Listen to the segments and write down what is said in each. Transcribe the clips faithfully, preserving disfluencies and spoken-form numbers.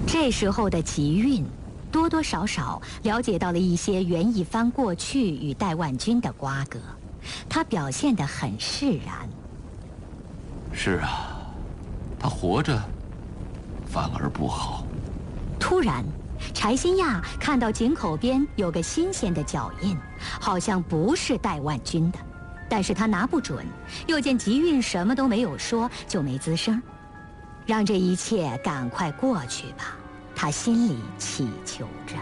这时候的吉运多多少少了解到了一些袁一帆过去与戴万军的瓜葛，他表现得很释然。 是啊，他活着反而不好。 突然，柴新亚看到井口边有个新鲜的脚印，好像不是戴万军的，但是他拿不准，又见吉运什么都没有说，就没吱声。让这一切赶快过去吧，他心里祈求着。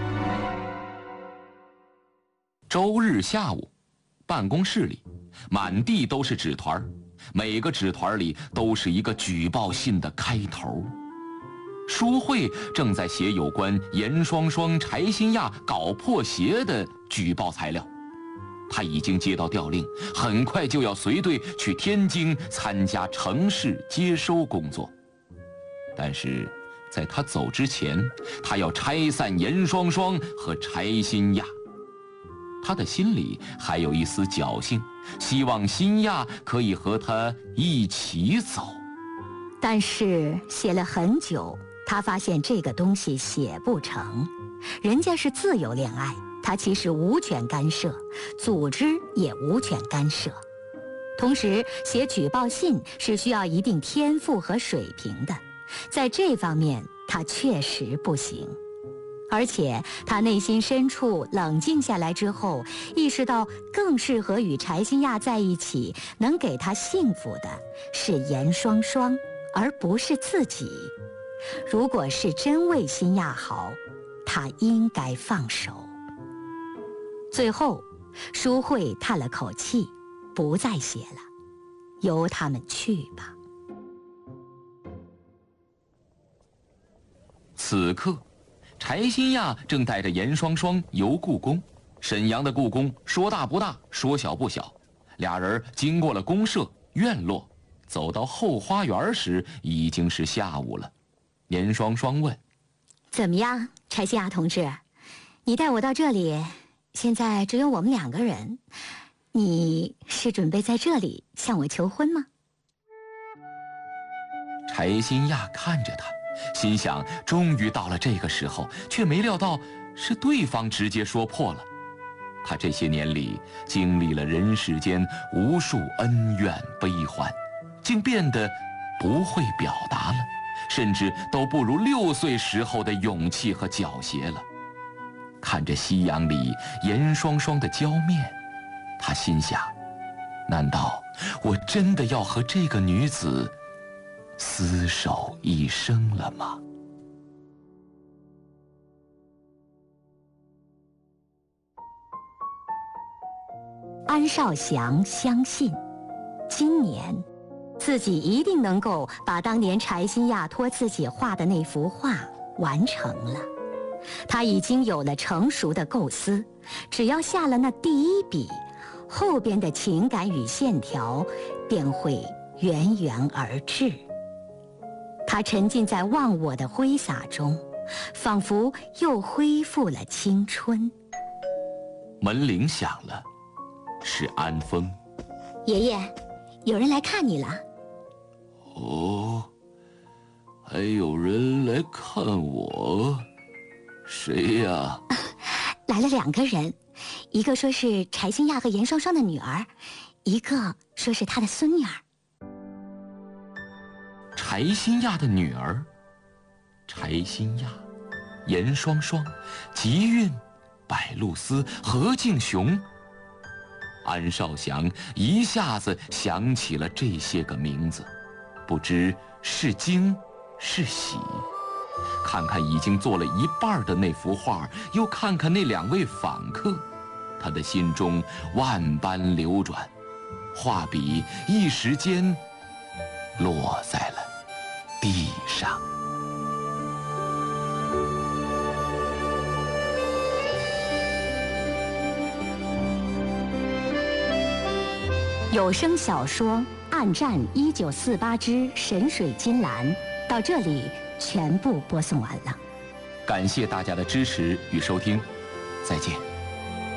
周日下午，办公室里满地都是纸团，每个纸团里都是一个举报信的开头。舒慧正在写有关严双双、柴新亚搞破鞋的举报材料。他已经接到调令，很快就要随队去天津参加城市接收工作。但是在他走之前，他要拆散严双双和柴新亚。他的心里还有一丝侥幸，希望新亚可以和他一起走。 但是写了很久，他发现这个东西写不成。人家是自由恋爱，他其实无权干涉，组织也无权干涉。同时，写举报信是需要一定天赋和水平的，在这方面他确实不行。而且他内心深处冷静下来之后，意识到更适合与柴新亚在一起，能给他幸福的是严双双，而不是自己。如果是真为新亚好，他应该放手。最后，舒慧叹了口气，不再写了，由他们去吧。 此刻，柴新亚正带着严双双游故宫。沈阳的故宫说大不大，说小不小。俩人经过了公社、院落，走到后花园时，已经是下午了。严双双问：“ 怎么样，柴新亚同志？你带我到这里，现在只有我们两个人，你是准备在这里向我求婚吗？” 柴新亚看着他，心想终于到了这个时候，却没料到是对方直接说破了。他这些年里经历了人世间无数恩怨悲欢，竟变得不会表达了，甚至都不如六岁时候的勇气和狡黠了。看着夕阳里严双双的娇面，他心想，难道我真的要和这个女子厮守一生了吗？ 安少祥相信，今年自己一定能够把当年柴新亚托自己画的那幅画完成了。他已经有了成熟的构思，只要下了那第一笔，后边的情感与线条便会源源而至。他沉浸在忘我的挥洒中，仿佛又恢复了青春。 门铃响了，是安峰。 爷爷，有人来看你了。 哦，还有人来看我？谁呀？ 来了两个人，一个说是柴新亚和严双双的女儿，一个说是他的孙女儿。 柴新亚的女儿，柴新亚、严双双、吉运、百露丝、何敬雄。安少祥一下子想起了这些个名字，不知是惊是喜。看看已经做了一半的那幅画，又看看那两位访客，他的心中万般流转，画笔一时间落在了地上。 有声小说《暗战一九四八之神水金兰》到这里全部播送完了。 感谢大家的支持与收听，再见。